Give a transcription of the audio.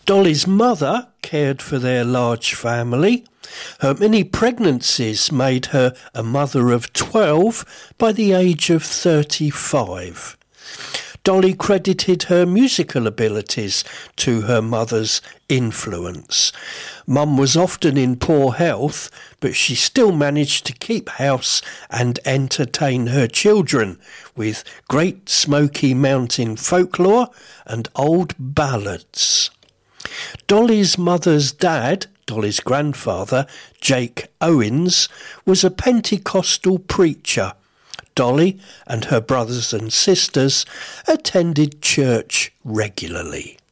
Dolly's mother cared for their large family. Her many pregnancies made her a mother of 12 by the age of 35. Dolly credited her musical abilities to her mother's influence. Mum was often in poor health, but she still managed to keep house and entertain her children with Great Smoky Mountain folklore and old ballads. Dolly's mother's dad, Dolly's grandfather, Jake Owens, was a Pentecostal preacher. Dolly and her brothers and sisters attended church regularly.